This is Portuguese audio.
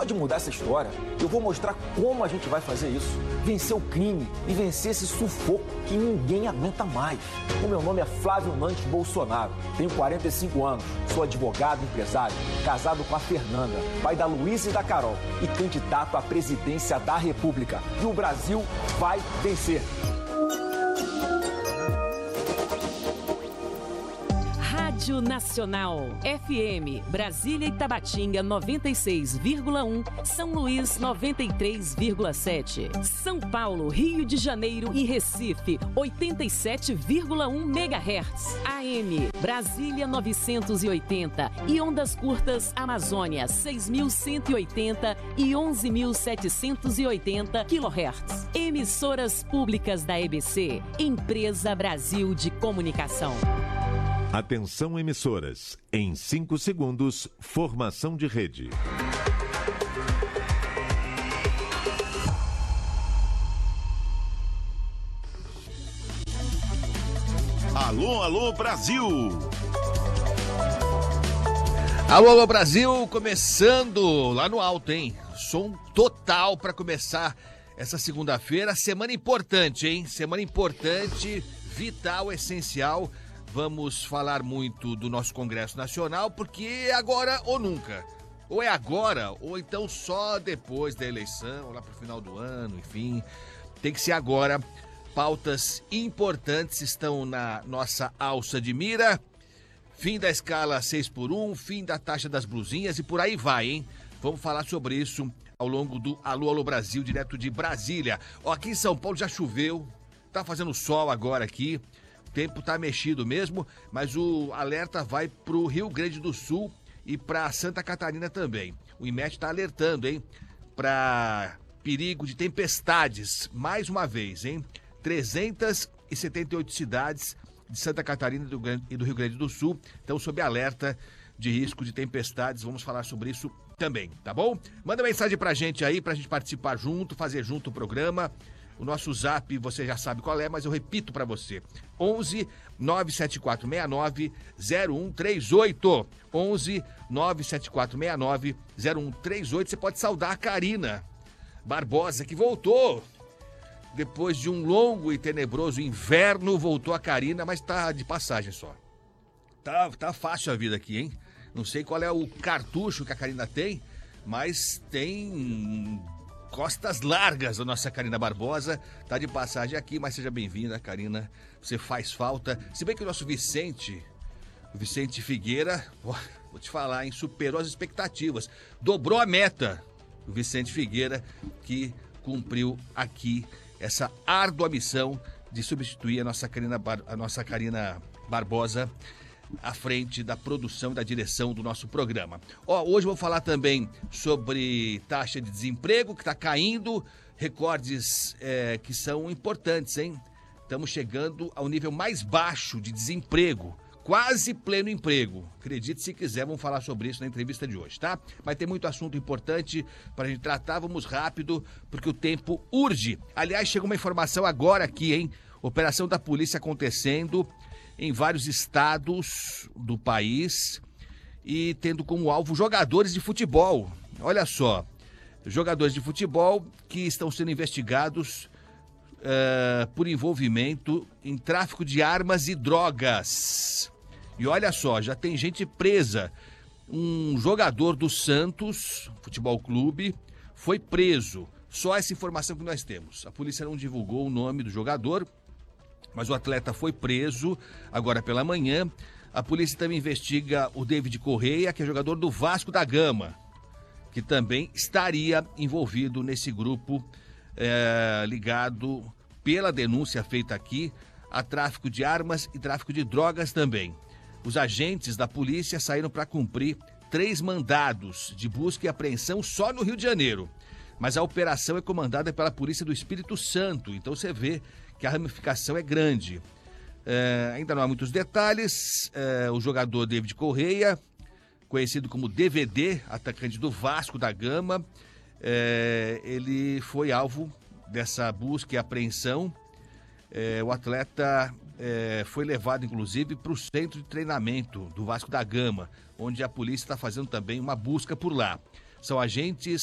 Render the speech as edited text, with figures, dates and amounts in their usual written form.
pode mudar essa história. Eu vou mostrar como a gente vai fazer isso. Vencer o crime e vencer esse sufoco que ninguém aguenta mais. O meu nome é Flávio Nantes Bolsonaro. Tenho 45 anos, sou advogado, empresário, casado com a Fernanda, pai da Luísa e da Carol e candidato à presidência da República. E o Brasil vai vencer. Rádio Nacional, FM, Brasília e Tabatinga 96,1, São Luís 93,7, São Paulo, Rio de Janeiro e Recife 87,1 MHz, AM, Brasília 980 e ondas curtas Amazônia 6.180 e 11.780 kHz. Emissoras públicas da EBC, Empresa Brasil de Comunicação. Atenção, emissoras. Em 5 segundos, formação de rede. Alô, alô, Brasil! Alô, alô, Brasil, começando lá no alto, hein? Som total para começar essa segunda-feira. Semana importante, hein? Semana importante, vital, essencial. Vamos falar muito do nosso Congresso Nacional, porque é agora ou nunca. Ou é agora, ou então só depois da eleição, lá pro final do ano, enfim. Tem que ser agora. Pautas importantes estão na nossa alça de mira. Fim da escala 6x1, fim da taxa das blusinhas e por aí vai, hein? Vamos falar sobre isso ao longo do Alô, Alô Brasil, direto de Brasília. Ó, aqui em São Paulo já choveu, tá fazendo sol agora aqui. O tempo tá mexido mesmo, mas o alerta vai pro Rio Grande do Sul e pra Santa Catarina também. O IMET tá alertando, hein? Pra perigo de tempestades, mais uma vez, hein? 378 cidades de Santa Catarina e do Rio Grande do Sul estão sob alerta de risco de tempestades. Vamos falar sobre isso também, tá bom? Manda mensagem pra gente aí, pra gente participar junto, fazer junto o programa. O nosso zap, você já sabe qual é, mas eu repito pra você. 11 97469 0138. 11 97469 0138. Você pode saudar a Karina Barbosa, que voltou. Depois de um longo e tenebroso inverno, voltou a Karina, mas tá de passagem só. Tá fácil a vida aqui, hein? Não sei qual é o cartucho que a Karina tem, mas tem costas largas a nossa Karina Barbosa. Tá de passagem aqui, mas seja bem-vinda, Karina. Você faz falta. Se bem que o nosso o Vicente Figueira, vou te falar, hein? Superou as expectativas. Dobrou a meta. O Vicente Figueira, que cumpriu aqui essa árdua missão de substituir a nossa Karina Barbosa à frente da produção e da direção do nosso programa. Hoje eu vou falar também sobre taxa de desemprego que está caindo, recordes que são importantes, hein? Estamos chegando ao nível mais baixo de desemprego, quase pleno emprego. Acredite se quiser, vamos falar sobre isso na entrevista de hoje, tá? Mas tem muito assunto importante para a gente tratar, vamos rápido, porque o tempo urge. Aliás, chegou uma informação agora aqui, hein? Operação da polícia acontecendo em vários estados do país e tendo como alvo jogadores de futebol. Olha só, jogadores de futebol que estão sendo investigados por envolvimento em tráfico de armas e drogas. E olha só, já tem gente presa. Um jogador do Santos Futebol Clube foi preso. Só essa informação que nós temos. A polícia não divulgou o nome do jogador, mas o atleta foi preso agora pela manhã. A polícia também investiga o David Correia, que é jogador do Vasco da Gama, que também estaria envolvido nesse grupo ligado, pela denúncia feita aqui, a tráfico de armas e tráfico de drogas também. Os agentes da polícia saíram para cumprir 3 mandados de busca e apreensão só no Rio de Janeiro. Mas a operação é comandada pela Polícia do Espírito Santo, então você vê que a ramificação é grande. Ainda não há muitos detalhes. O jogador David Correia, conhecido como DVD, atacante do Vasco da Gama, ele foi alvo dessa busca e apreensão. O atleta foi levado, inclusive, para o centro de treinamento do Vasco da Gama, onde a polícia está fazendo também uma busca por lá. São agentes